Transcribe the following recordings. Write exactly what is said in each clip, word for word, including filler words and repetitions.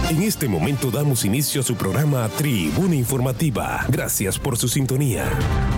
En este momento damos inicio a su programa Tribuna Informativa. Gracias por su sintonía.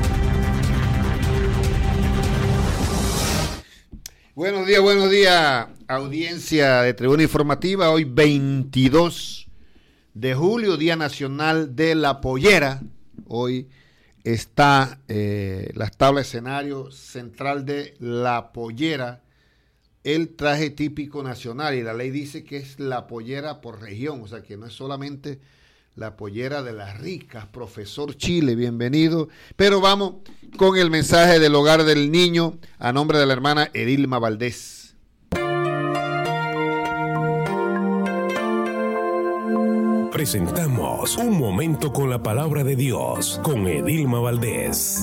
Buenos días, buenos días, audiencia de Tribuna Informativa. Hoy veintidós de julio, Día Nacional de la Pollera. Hoy está eh, la tabla de escenario central de la pollera, el traje típico nacional, y la ley dice que es la pollera por región, o sea que no es solamente la pollera de las ricas. Profesor Chile, bienvenido. Pero vamos con el mensaje del hogar del niño a nombre de la hermana Edilma Valdés. Presentamos Un Momento con la Palabra de Dios con Edilma Valdés.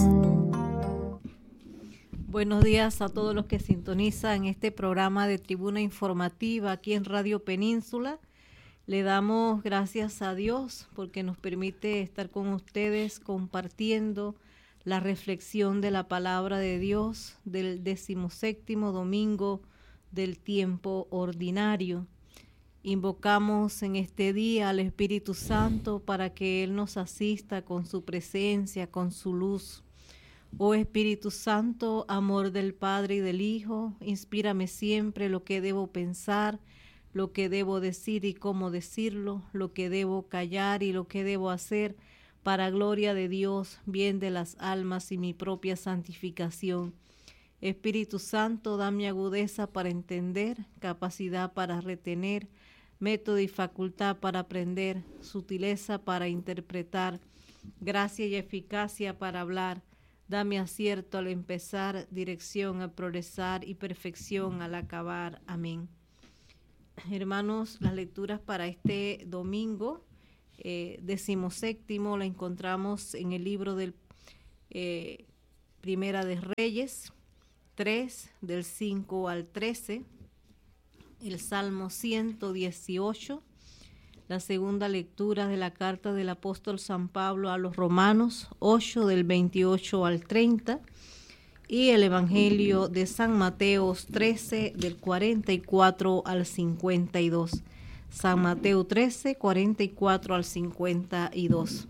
Buenos días a todos los que sintonizan este programa de Tribuna Informativa aquí en Radio Península. Le damos gracias a Dios porque nos permite estar con ustedes compartiendo la reflexión de la palabra de Dios del decimoséptimo domingo del tiempo ordinario. Invocamos en este día al Espíritu Santo para que Él nos asista con su presencia, con su luz. Oh Espíritu Santo, amor del Padre y del Hijo, inspírame siempre lo que debo pensar, lo que debo decir y cómo decirlo, lo que debo callar y lo que debo hacer, para gloria de Dios, bien de las almas y mi propia santificación. Espíritu Santo, dame agudeza para entender, capacidad para retener, método y facultad para aprender, sutileza para interpretar, gracia y eficacia para hablar. Dame acierto al empezar, dirección al progresar y perfección al acabar. Amén. Hermanos, las lecturas para este domingo, eh, decimoséptimo, la encontramos en el libro del eh, Primera de Reyes, tres, del cinco al trece, el Salmo ciento dieciocho, la segunda lectura de la carta del apóstol San Pablo a los Romanos, ocho, del veintiocho al treinta, y el Evangelio de San Mateo, trece, del cuarenta y cuatro al cincuenta y dos. San Mateo trece, cuarenta y cuatro al cincuenta y dos.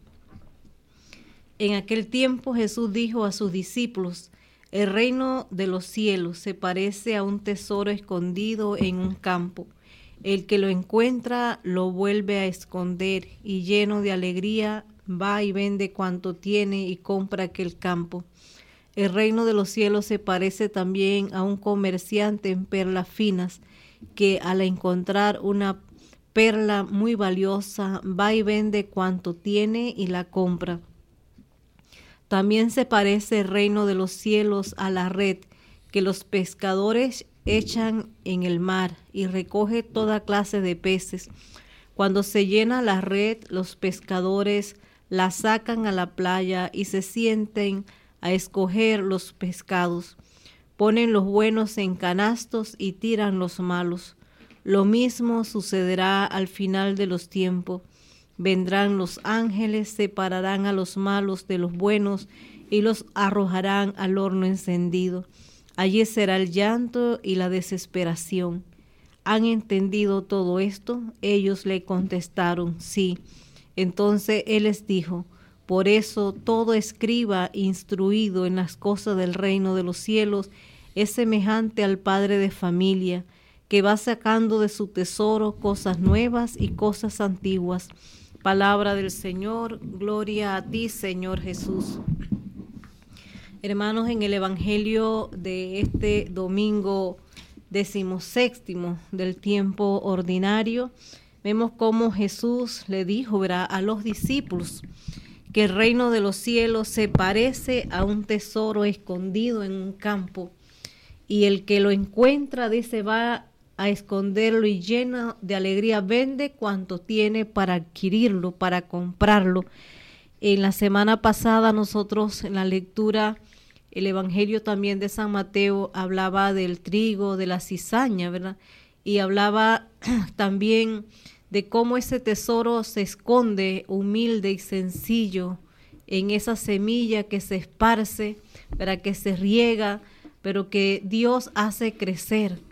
En aquel tiempo Jesús dijo a sus discípulos: el reino de los cielos se parece a un tesoro escondido en un campo. El que lo encuentra lo vuelve a esconder y lleno de alegría va y vende cuanto tiene y compra aquel campo. El reino de los cielos se parece también a un comerciante en perlas finas que al encontrar una perla muy valiosa va y vende cuanto tiene y la compra. También se parece el reino de los cielos a la red que los pescadores echan en el mar y recoge toda clase de peces. Cuando se llena la red, los pescadores la sacan a la playa y se sienten a escoger los pescados. Ponen los buenos en canastos y tiran los malos. Lo mismo sucederá al final de los tiempos. Vendrán los ángeles, separarán a los malos de los buenos y los arrojarán al horno encendido. Allí será el llanto y la desesperación. ¿Han entendido todo esto? Ellos le contestaron, sí. Entonces él les dijo: por eso todo escriba instruido en las cosas del reino de los cielos es semejante al padre de familia, que va sacando de su tesoro cosas nuevas y cosas antiguas. Palabra del Señor, gloria a ti, Señor Jesús. Hermanos, en el Evangelio de este domingo decimoséptimo del tiempo ordinario, vemos cómo Jesús le dijo, ¿verdad?, a los discípulos que el reino de los cielos se parece a un tesoro escondido en un campo, y el que lo encuentra, dice, va a esconderlo y lleno de alegría vende cuanto tiene para adquirirlo, para comprarlo. En la semana pasada nosotros en la lectura, el Evangelio también de San Mateo hablaba del trigo, de la cizaña, ¿verdad? Y hablaba también de cómo ese tesoro se esconde humilde y sencillo en esa semilla que se esparce, para que se riega, pero que Dios hace crecer.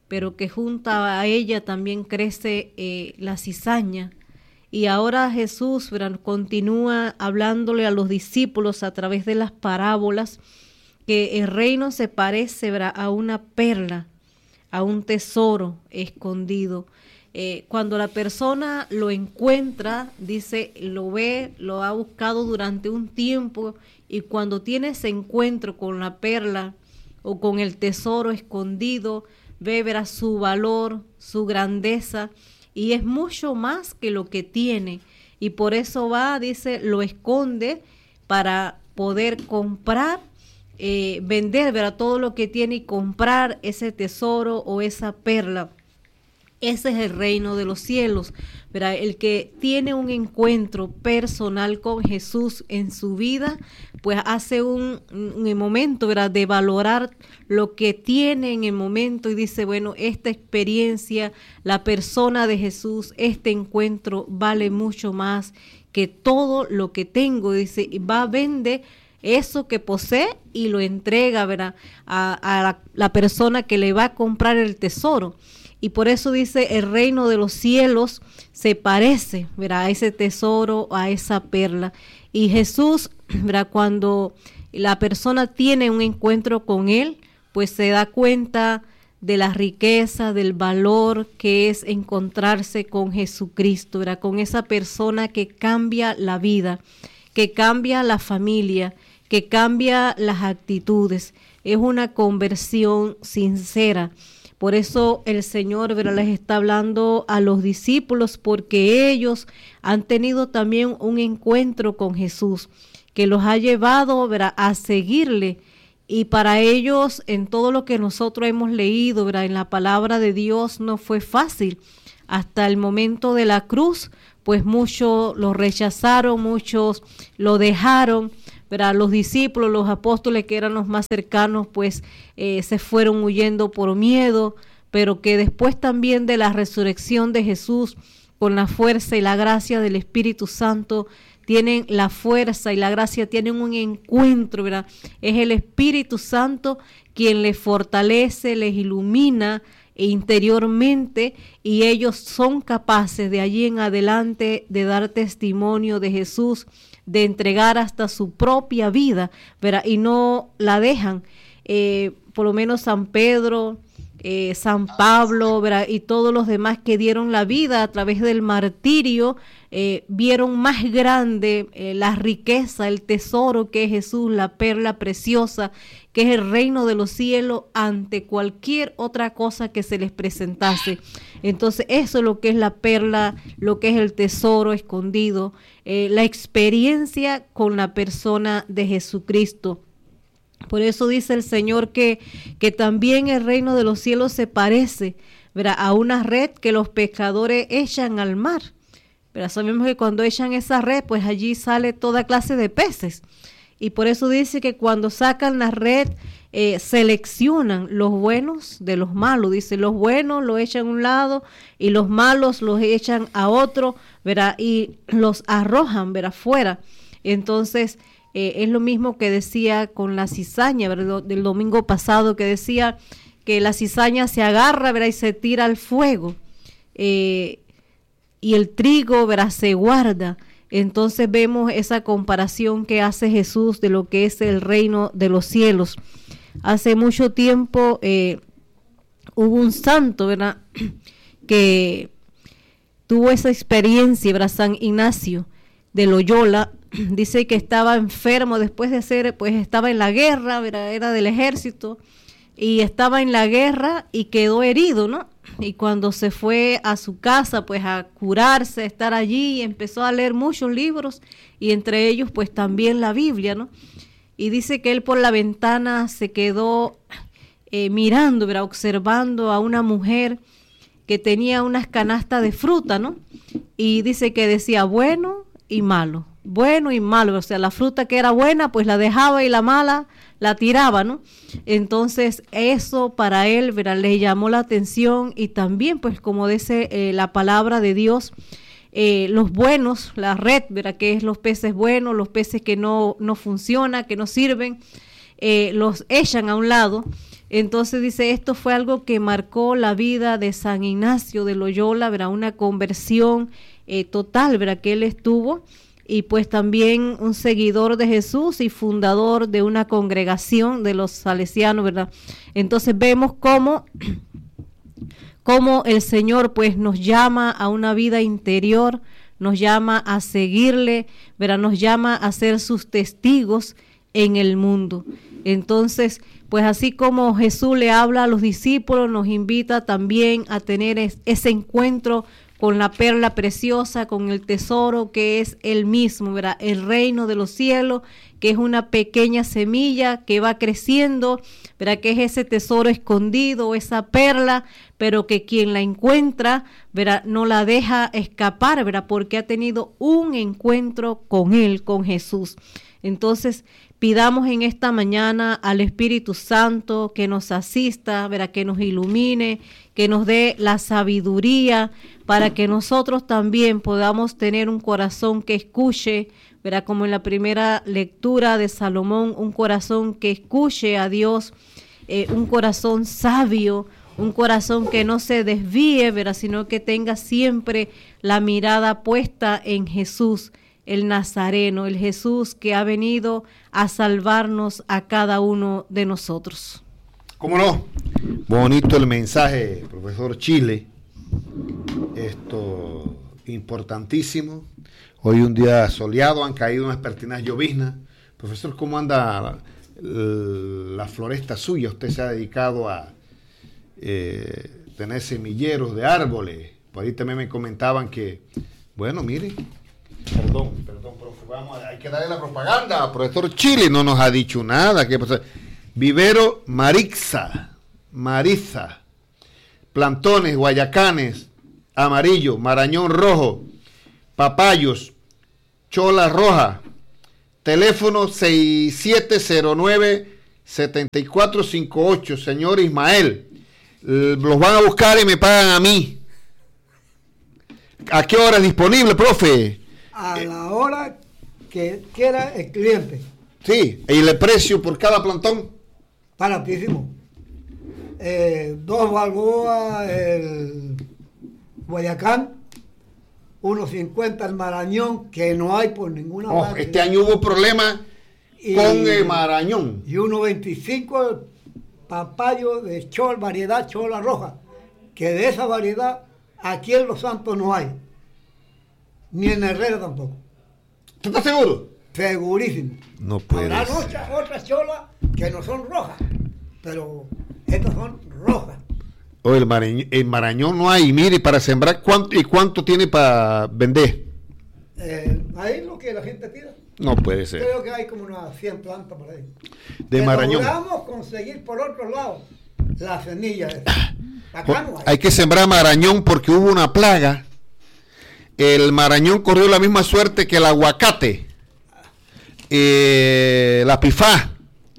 pero que junto a ella también crece eh, la cizaña. Y ahora Jesús, ¿verdad?, continúa hablándole a los discípulos a través de las parábolas que el reino se parece, ¿verdad?, a una perla, a un tesoro escondido. Eh, cuando la persona lo encuentra, dice, lo ve, lo ha buscado durante un tiempo, y cuando tiene ese encuentro con la perla o con el tesoro escondido, ve, verá, su valor, su grandeza, y es mucho más que lo que tiene, y por eso va, dice, lo esconde para poder comprar, eh, vender, verá, todo lo que tiene y comprar ese tesoro o esa perla. Ese es el reino de los cielos, ¿verdad? El que tiene un encuentro personal con Jesús en su vida, pues hace un, un momento, ¿verdad?, de valorar lo que tiene en el momento y dice, bueno, esta experiencia, la persona de Jesús, este encuentro vale mucho más que todo lo que tengo. Dice, va a vender eso que posee y lo entrega, ¿verdad?, a, a la, la persona que le va a comprar el tesoro. Y por eso dice, el reino de los cielos se parece, ¿verdad?, a ese tesoro, a esa perla. Y Jesús, ¿verdad?, cuando la persona tiene un encuentro con él, pues se da cuenta de la riqueza, del valor que es encontrarse con Jesucristo, ¿verdad?, con esa persona que cambia la vida, que cambia la familia, que cambia las actitudes. Es una conversión sincera. Por eso el Señor, ¿verdad?, les está hablando a los discípulos, porque ellos han tenido también un encuentro con Jesús que los ha llevado, ¿verdad?, a seguirle. Y para ellos, en todo lo que nosotros hemos leído, ¿verdad?, en la palabra de Dios, no fue fácil. Hasta el momento de la cruz, pues muchos lo rechazaron, muchos lo dejaron, ¿verdad? Los discípulos, los apóstoles que eran los más cercanos, pues eh, se fueron huyendo por miedo, pero que después también de la resurrección de Jesús, con la fuerza y la gracia del Espíritu Santo, tienen la fuerza y la gracia, tienen un encuentro, ¿verdad? Es el Espíritu Santo quien les fortalece, les ilumina interiormente, y ellos son capaces de allí en adelante de dar testimonio de Jesús, de entregar hasta su propia vida, ¿verdad?, y no la dejan. Eh, por lo menos San Pedro, eh, San Pablo, ¿verdad?, y todos los demás que dieron la vida a través del martirio, eh, vieron más grande eh, la riqueza, el tesoro que es Jesús, la perla preciosa, que es el reino de los cielos, ante cualquier otra cosa que se les presentase. Entonces eso es lo que es la perla, lo que es el tesoro escondido, eh, la experiencia con la persona de Jesucristo. Por eso dice el Señor que, que también el reino de los cielos se parece, ¿verdad?, a una red que los pescadores echan al mar. Pero sabemos que cuando echan esa red, pues allí sale toda clase de peces. Y por eso dice que cuando sacan la red, eh, seleccionan los buenos de los malos. Dice, los buenos los echan a un lado y los malos los echan a otro, ¿verdad?, y los arrojan, ¿verdad?, fuera. Entonces, eh, es lo mismo que decía con la cizaña, ¿verdad?, del domingo pasado, que decía que la cizaña se agarra, ¿verdad?, y se tira al fuego. Eh, y el trigo, ¿verdad?, se guarda. Entonces vemos esa comparación que hace Jesús de lo que es el reino de los cielos. Hace mucho tiempo eh, hubo un santo, ¿verdad?, que tuvo esa experiencia, ¿verdad?, San Ignacio de Loyola. Dice que estaba enfermo después de ser, pues estaba en la guerra, ¿verdad?, era del ejército, y estaba en la guerra y quedó herido, ¿no? Y cuando se fue a su casa, pues a curarse, a estar allí, y empezó a leer muchos libros, y entre ellos, pues también la Biblia, ¿no? Y dice que él por la ventana se quedó eh, mirando, ¿verdad?, observando a una mujer que tenía unas canastas de fruta, ¿no? Y dice que decía bueno y malo, bueno y malo, o sea, la fruta que era buena, pues la dejaba, y la mala la tiraba, ¿no? Entonces eso para él, ¿verdad?, le llamó la atención, y también, pues como dice eh, la palabra de Dios, eh, los buenos, la red, ¿verdad?, que es los peces buenos, los peces que no, no funcionan, que no sirven, eh, los echan a un lado, Entonces dice, esto fue algo que marcó la vida de San Ignacio de Loyola, ¿verdad? Una conversión eh, total, ¿verdad? Que él estuvo, y pues también un seguidor de Jesús y fundador de una congregación de los salesianos, ¿verdad? Entonces vemos cómo, cómo el Señor pues nos llama a una vida interior, nos llama a seguirle, ¿verdad? Nos llama a ser sus testigos en el mundo. Entonces, pues así como Jesús le habla a los discípulos, nos invita también a tener es, ese encuentro con la perla preciosa, con el tesoro que es el mismo, ¿verdad? El reino de los cielos, que es una pequeña semilla que va creciendo, ¿verdad? Que es ese tesoro escondido, esa perla, pero que quien la encuentra, ¿verdad? No la deja escapar, ¿verdad? Porque ha tenido un encuentro con él, con Jesús. Entonces, pidamos en esta mañana al Espíritu Santo que nos asista, ¿verdad? Que nos ilumine, que nos dé la sabiduría para que nosotros también podamos tener un corazón que escuche, ¿verdad? Como en la primera lectura de Salomón, un corazón que escuche a Dios, eh, un corazón sabio, un corazón que no se desvíe, ¿verdad? Sino que tenga siempre la mirada puesta en Jesús, el Nazareno, el Jesús que ha venido a salvarnos a cada uno de nosotros. ¿Cómo no? Bonito el mensaje, profesor Chile. Esto, importantísimo. Hoy un día soleado, han caído unas pertinas lloviznas. Profesor, ¿cómo anda la, la floresta suya? Usted se ha dedicado a eh, tener semilleros de árboles. Por ahí también me comentaban que, bueno, mire, Perdón, perdón, profe, vamos, hay que darle la propaganda. Profesor Chile no nos ha dicho nada. ¿Qué pasa? Vivero Marixa, Mariza, plantones, guayacanes, amarillo, marañón rojo, papayos, chola roja, teléfono seis siete cero nueve, siete cuatro cinco ocho, señor Ismael. Los van a buscar y me pagan a mí. ¿A qué hora es disponible, profe? A la hora que quiera el cliente. Sí, y el precio por cada plantón. Baratísimo. Eh, dos balboas el Guayacán, uno cincuenta el Marañón, que no hay por ninguna oh, parte. Este año hubo problemas con el Marañón. Y uno veinticinco el papayo de chol, variedad chola roja, que de esa variedad aquí en Los Santos no hay. Ni en Herrera tampoco. ¿Tú estás seguro? Segurísimo. No puede Habrá ser. otras, otras cholas que no son rojas, pero estas son rojas. O el Marañón, el Marañón no hay. Mire, para sembrar, ¿cuánto y cuánto tiene para vender? Eh, ahí lo que la gente pida. No puede ser. Creo que hay como unas cien plantas por ahí. De Pero Marañón. logramos conseguir por otro lado la semilla. Acá no hay. Hay que sembrar Marañón porque hubo una plaga. El Marañón corrió la misma suerte que el aguacate, eh, la pifá,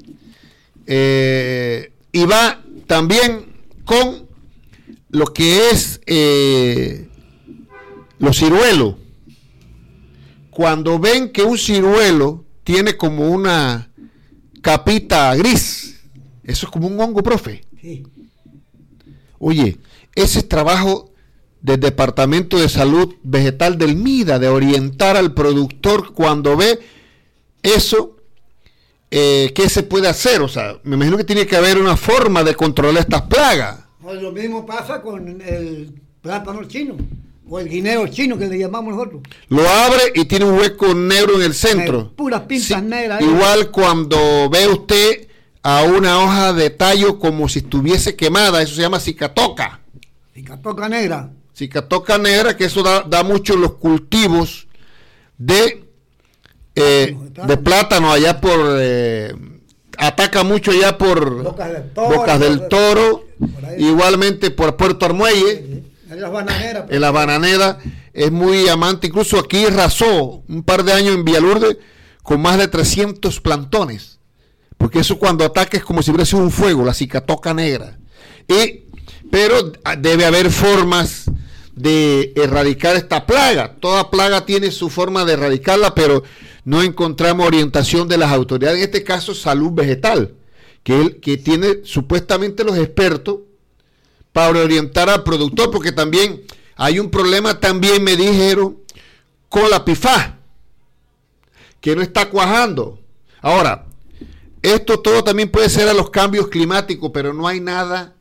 eh, y va también con lo que es eh, los ciruelos. Cuando ven que un ciruelo tiene como una capita gris, eso es como un hongo, profe. Sí. Oye, ese es trabajo del Departamento de Salud Vegetal del MIDA, de orientar al productor cuando ve eso, eh, ¿qué se puede hacer? O sea, me imagino que tiene que haber una forma de controlar estas plagas. Pues lo mismo pasa con el plátano chino, o el guineo chino que le llamamos nosotros. Lo abre y tiene un hueco negro en el centro. Puras pintas sí, negras. Igual cuando ve usted a una hoja de tallo como si estuviese quemada, eso se llama cicatoca. Cicatoca negra. Cicatoca negra, que eso da, da mucho en los cultivos de, eh, de plátano allá por, eh, ataca mucho allá por Bocas del Toro, Bocas del Toro por igualmente por Puerto Armuelle, sí, sí. En las bananeras. En la bananera es muy amante, incluso aquí arrasó un par de años en Villalurde con más de trescientos plantones, porque eso cuando ataca es como si hubiera sido un fuego, la cicatoca negra. Y, pero debe haber formas de erradicar esta plaga. Toda plaga tiene su forma de erradicarla, pero no encontramos orientación de las autoridades, en este caso Salud Vegetal, que, él, que tiene supuestamente los expertos para orientar al productor, porque también hay un problema, también me dijeron, con la pifá, que no está cuajando. Ahora, esto todo también puede ser a los cambios climáticos, pero no hay nada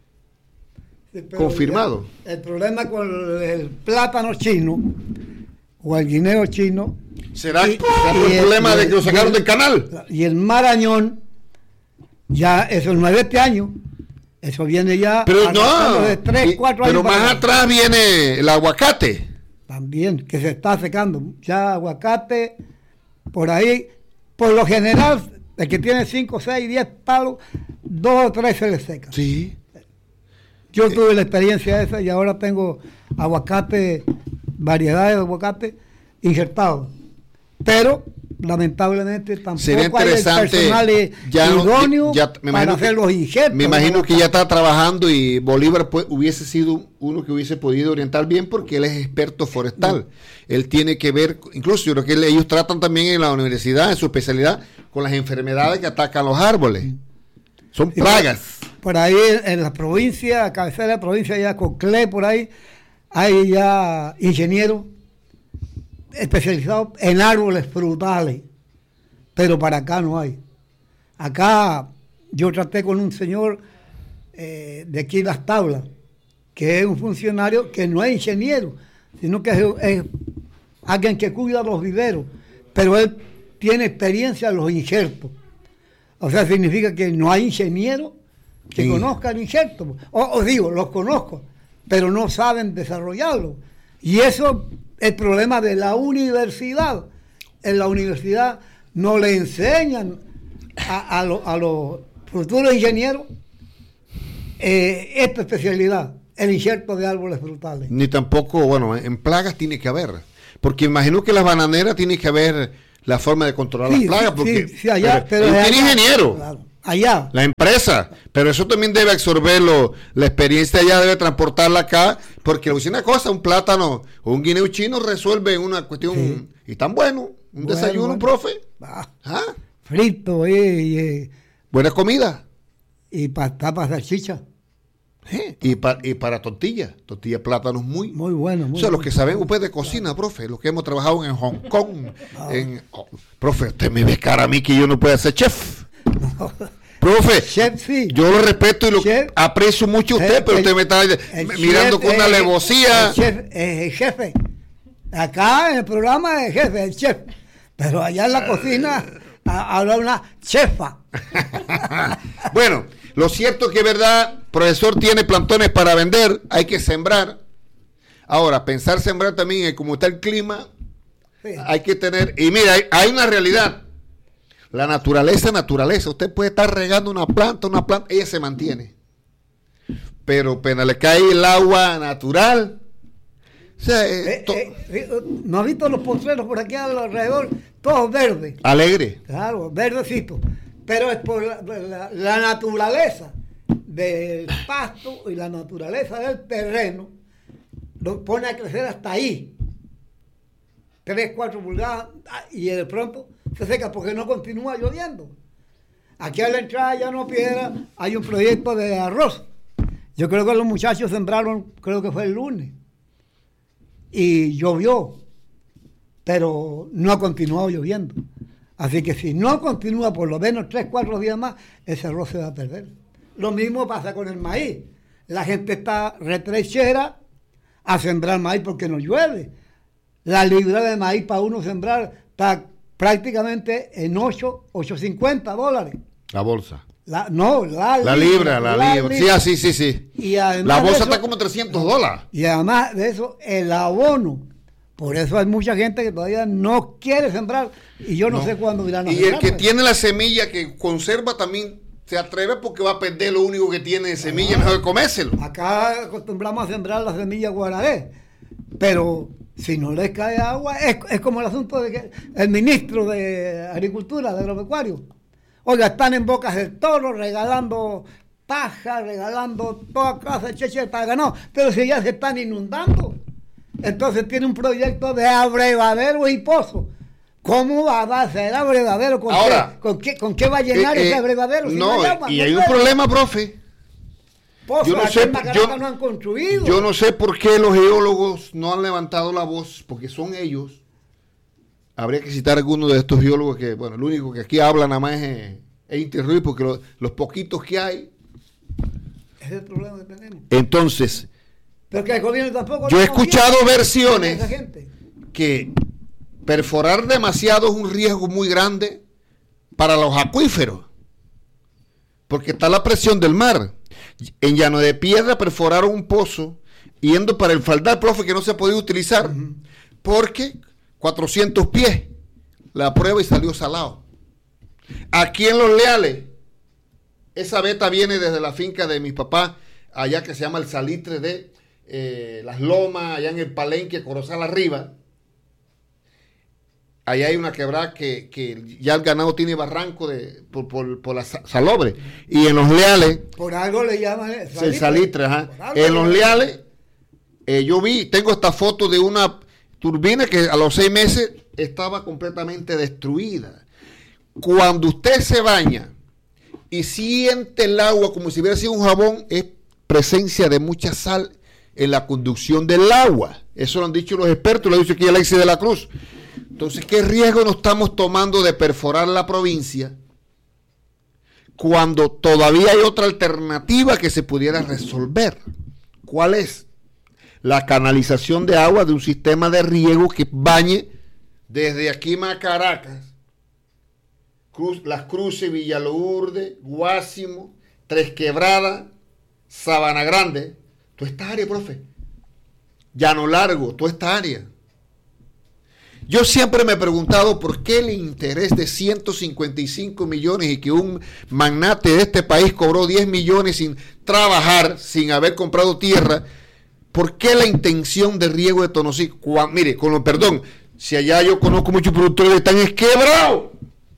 sí, confirmado. Ya, el problema con el plátano chino o el guineo chino. ¿Será y, por el problema el, de que lo sacaron el, del canal? Y el marañón, ya eso no es de este año. Eso viene ya pero no, de tres, cuatro pero años. Pero más atrás viene el aguacate. También, que se está secando. Ya aguacate, por ahí, por lo general, el que tiene cinco, seis, diez palos, dos o tres se le seca. Sí. Yo tuve la experiencia esa y ahora tengo aguacate, variedades de aguacate injertados. Pero lamentablemente tampoco hay el personal ya idóneo ya, ya, para hacer que, los injertos. Me imagino que ya está trabajando y Bolívar pues, hubiese sido uno que hubiese podido orientar bien porque él es experto forestal. No. Él tiene que ver, incluso yo creo que él, ellos tratan también en la universidad, en su especialidad, con las enfermedades que atacan los árboles. Son plagas. Por, por ahí en la provincia, a cabecera de la provincia, ya Coclé, por ahí, hay ya ingenieros especializados en árboles frutales, pero para acá no hay. Acá yo traté con un señor eh, de aquí Las Tablas, que es un funcionario que no es ingeniero, sino que es, es alguien que cuida los viveros, pero él tiene experiencia en los injertos. O sea, significa que no hay ingeniero que sí. conozca el injerto. O, o digo, los conozco, pero no saben desarrollarlo. Y eso el problema de la universidad. En la universidad no le enseñan a, a, lo, a los futuros ingenieros eh, esta especialidad, el injerto de árboles frutales. Ni tampoco, bueno, en plagas tiene que haber, porque imagino que las bananeras tiene que haber la forma de controlar sí, las plagas, sí, porque sí, sí, allá, pero, pero tiene ingeniero. Claro. Allá. La empresa, pero eso también debe absorberlo, la experiencia allá debe transportarla acá, porque le una cosa, un plátano o un guineo chino resuelve una cuestión, sí. y tan bueno, un bueno, desayuno, bueno. profe. Ah, ¿Ah? Frito, eh, y, eh, buena comida. Y para tapas de salchicha. ¿Eh? Y, pa, y para tortillas, tortillas plátanos muy, muy bueno. Muy o sea, bueno. los que saben usted de cocina, claro. profe, los que hemos trabajado en Hong Kong, ah. en, oh, profe, usted me ve cara a mí que yo no puedo ser chef. No. Profe, chef, sí. yo lo respeto y lo chef, aprecio mucho a usted, el, pero usted el, me está mirando con una alevosía. El chef es el jefe. Acá en el programa es el jefe, el chef. Pero allá en la cocina habla una chefa. Bueno, lo cierto que es verdad, profesor, tiene plantones para vender, hay que sembrar. Ahora, pensar sembrar también, como está el clima, sí. hay que tener, y mira, hay, hay una realidad. La naturaleza es naturaleza. Usted puede estar regando una planta, una planta, ella se mantiene. Pero apenas le cae el agua natural. O sea, eh, eh, eh, ¿no has visto los potreros por aquí alrededor? Todos verdes. Alegre. Claro, verdecitos. Pero es por la, la, la naturaleza del pasto y la naturaleza del terreno. Lo pone a crecer hasta ahí. Tres, cuatro pulgadas y de pronto se seca porque no continúa lloviendo. Aquí a la entrada ya no piedra, hay un proyecto de arroz. Yo creo que los muchachos sembraron, creo que fue el lunes, y llovió, pero no ha continuado lloviendo. Así que si no continúa por lo menos tres, cuatro días más, ese arroz se va a perder. Lo mismo pasa con el maíz. La gente está retrechera a sembrar maíz porque no llueve. La libra de maíz para uno sembrar está prácticamente en ocho, ocho cincuenta dólares. La bolsa. La, no, la, la libra. La, la libra, libra. Sí, sí, sí, sí. Y además la bolsa eso, está como trescientos dólares. Y además de eso, el abono. Por eso hay mucha gente que todavía no quiere sembrar. Y yo no, no. sé cuándo irán a Y sembrar, el que pues. tiene la semilla que conserva también se atreve porque va a perder lo único que tiene de semilla, ah, mejor que comérselo. Acá acostumbramos a sembrar la semilla guararé. Pero si no les cae agua, es, es como el asunto de que el ministro de Agricultura, de Agropecuario, oiga, están en bocas del toro regalando paja, regalando toda clase de cheche para ganado, pero si ya se están inundando, entonces tiene un proyecto de abrevadero y pozo ¿Cómo va a ser abrevadero? ¿Con, Ahora, qué, con, qué, ¿Con qué va a llenar eh, ese eh, abrevadero? Si no, hay agua, y no hay un llueve. problema, profe. Pozos Yo no aquí sé, en Macaracas yo- no han construido. Yo no sé por qué los geólogos no han levantado la voz, porque son ellos. Habría que citar a alguno de estos geólogos que, bueno, el único que aquí habla nada más es, es Inter Ruiz, porque lo- los poquitos que hay. Ese es el problema que tenemos. Entonces, Pero que el gobierno tampoco... yo he no confía escuchado en versiones esa gente. que perforar demasiado es un riesgo muy grande para los acuíferos, porque está la presión del mar. En Llano de Piedra perforaron un pozo yendo para el Faldar, profe, que no se ha podido utilizar, uh-huh. porque cuatrocientos pies, la prueba y salió salado. Aquí en Los Leales, esa veta viene desde la finca de mis papás, allá que se llama el Salitre de eh, Las Lomas, allá en el Palenque, Corozal arriba. Allá hay una quebrada que, que ya el ganado tiene barranco de, por, por, por la salobre. Y en Los Leales... Por algo le llaman el salitre. El salitre, ajá. En Los Leales, eh, yo vi, tengo esta foto de una turbina que a los seis meses estaba completamente destruida. Cuando usted se baña y siente el agua como si hubiera sido un jabón, es presencia de mucha sal en la conducción del agua. Eso lo han dicho los expertos, lo ha dicho aquí Alexis de la Cruz. Entonces, ¿qué riesgo nos estamos tomando de perforar la provincia cuando todavía hay otra alternativa que se pudiera resolver? ¿Cuál es? La canalización de agua de un sistema de riego que bañe desde aquí Macaracas, Cruz, Las Cruces, Villalourdes, Guásimo, Tres Quebradas, Sabana Grande, toda esta área, profe. Llano Largo, toda esta área. Yo siempre me he preguntado por qué el interés de ciento cincuenta y cinco millones y que un magnate de este país cobró diez millones sin trabajar, sin haber comprado tierra. ¿Por qué la intención de riego de Tonosí? Cuando, mire, con lo perdón, si allá yo conozco muchos productores que están esquebrados.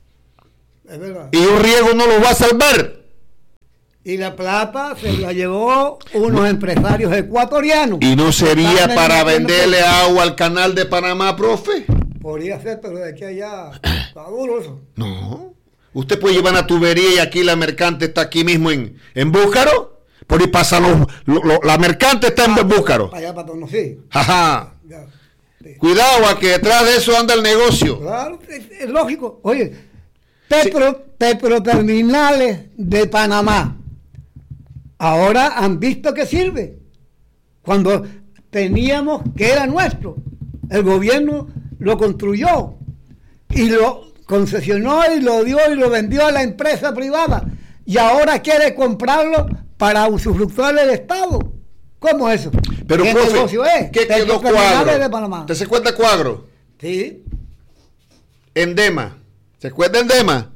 Es verdad. Y un riego no los va a salvar. Y la plata se la llevó unos empresarios ecuatorianos. ¿Y no sería Están para vendiendo venderle pesos. agua al canal de Panamá, profe? Podría ser, pero de aquí a allá está duro eso. No. Usted puede llevar una tubería y aquí la mercante está aquí mismo en, en Búcaro. Por ahí pasa los, lo, lo, la mercante está en Ah, Búcaro. Para allá, para Tonosí. Ajá. Ya, sí. Cuidado, a que detrás de eso anda el negocio. Claro, es, es lógico. Oye, Petro, sí. Petroterminales de Panamá. Ahora han visto que sirve. Cuando teníamos que era nuestro, el gobierno lo construyó y lo concesionó y lo dio y lo vendió a la empresa privada y ahora quiere comprarlo para usufructuar el Estado. ¿Cómo es eso? Pero, ¿Qué profe, negocio es? ¿qué quedó Petroterminales de Cuagro? Panamá. ¿Usted se acuerda Cuagro? Sí. Endema. ¿Se acuerda Endema?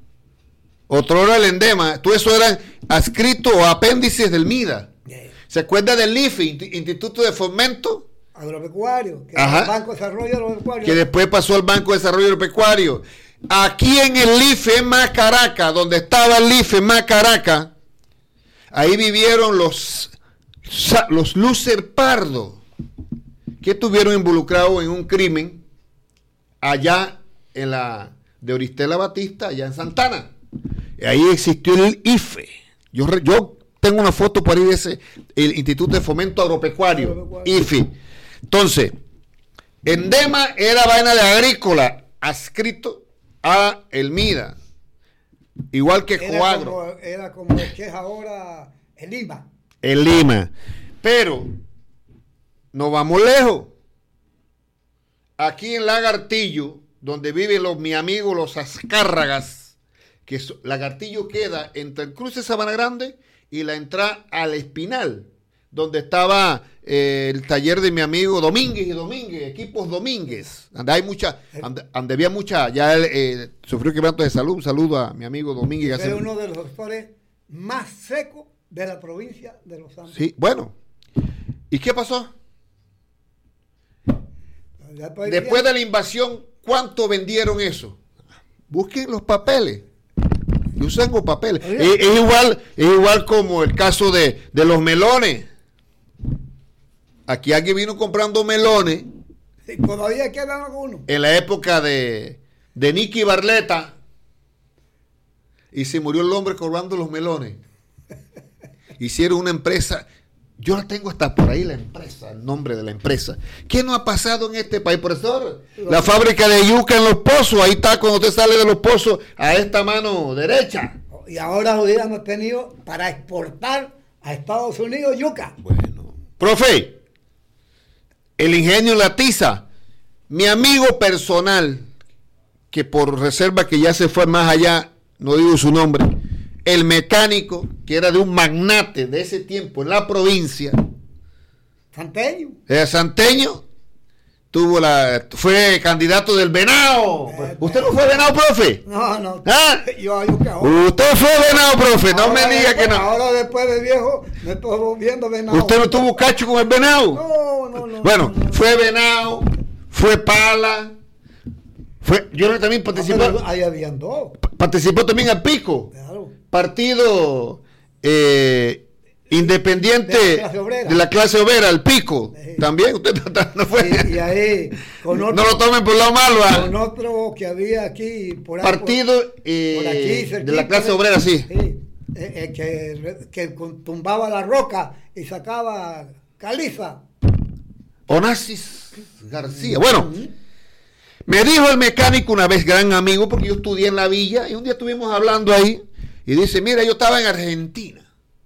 Otro era el Endema. Todo eso eran adscritos o apéndices del MIDA. ¿Se acuerda del I F E, Instituto de Fomento? Agropecuario, que Ajá. es el Banco de Desarrollo Agropecuario. Que después pasó al Banco de Desarrollo Agropecuario. Aquí en el I F E en Macaracas, donde estaba el I F E en Macaracas, ahí vivieron los, los Lucer Pardo, que estuvieron involucrados en un crimen allá en la de Oristela Batista, allá en Santana. Ahí existió el I F E. Yo, yo tengo una foto por ahí de ese, el Instituto de Fomento Agropecuario, Agropecuario. I F E. Entonces, Endema era vaina de agrícola, adscrito a el MIDA, igual que era Cuagro. Como, era como el que es ahora el Lima. El Lima. Pero, no vamos lejos. Aquí en Lagartillo, donde viven los mi amigos los Azcárragas, que so, Lagartillo queda entre el cruce Sabana Grande y la entrada al Espinal, donde estaba eh, el taller de mi amigo Domínguez y Domínguez, equipos Domínguez, donde hay mucha, donde, donde había mucha, ya él eh, sufrió quebranto de salud. Un saludo a mi amigo Domínguez. Es uno de los sectores más secos de la provincia de Los Andes. Sí, bueno. ¿Y qué pasó? Después de la invasión, ¿cuánto vendieron eso? Busquen los papeles. Yo tengo papeles. Es, es igual, es igual como el caso de, de los melones. Aquí alguien vino comprando melones. Sí, todavía quedan algunos. En la época de, de Nicky Barletta y se murió el hombre cobrando los melones. Hicieron una empresa, yo la tengo hasta por ahí la empresa, el nombre de la empresa. ¿Qué no ha pasado en este país, profesor? La fábrica de yuca en Los Pozos, ahí está cuando usted sale de Los Pozos a esta mano derecha. Y ahora hubiéramos tenido para exportar a Estados Unidos yuca. Bueno, profe, el ingenio La Tiza, mi amigo personal, que por reserva que ya se fue más allá, no digo su nombre, el mecánico, que era de un magnate de ese tiempo en la provincia, Santeño. eh, Santeño, tuvo la, fue candidato del Venado. Eh, ¿Usted no fue Venado, profe? No, no. ¿Ah? Yo, yo que ahora, Usted fue Venado, profe, no ahora me diga después- que no. Ahora después de viejo me estoy volviendo venado. ¿Usted no tuvo cacho con el Venado? No, no, no. Bueno, no, no. fue Venado, fue Pala, fue, yo creo que también participó, Ah, pero ahí habían dos. participó también al Pico, Claro. partido eh, independiente De la clase obrera. de la clase obrera, al Pico, Sí. también, usted no fue, Y, y ahí, con otro, no lo tomen por lo malo, ¿ah? con otro que había aquí, por ahí, partido por- eh, por aquí, de cerquita la clase obrera, sí, Sí, eh, eh, que, que tumbaba la roca y sacaba caliza. Onassis García. Bueno, me dijo el mecánico una vez, gran amigo, porque yo estudié en la villa, y un día estuvimos hablando ahí, y dice, mira, yo estaba en Argentina,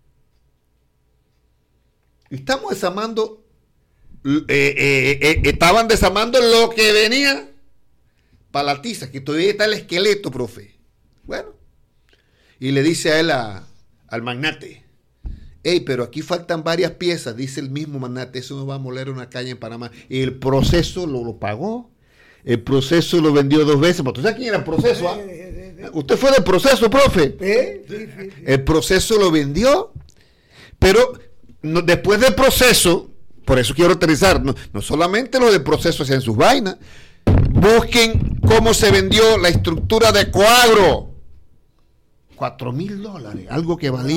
y estamos desarmando, eh, eh, eh, estaban desarmando lo que venía para la tiza, que todavía está el esqueleto, profe. Bueno, y le dice a él, a, al magnate, hey, pero aquí faltan varias piezas, dice el mismo magnate, eso no va a moler una calle en Panamá. Y el proceso lo, lo pagó, el proceso lo vendió dos veces. ¿Usted sabe quién era el proceso? ¿Ah? Usted fue del proceso, profe. Sí, sí, sí, sí. El proceso lo vendió, pero no, después del proceso, por eso quiero aterrizar, no, no solamente lo del proceso hacían sus vainas, busquen cómo se vendió la estructura de Coagro. Cuatro mil dólares, algo que valía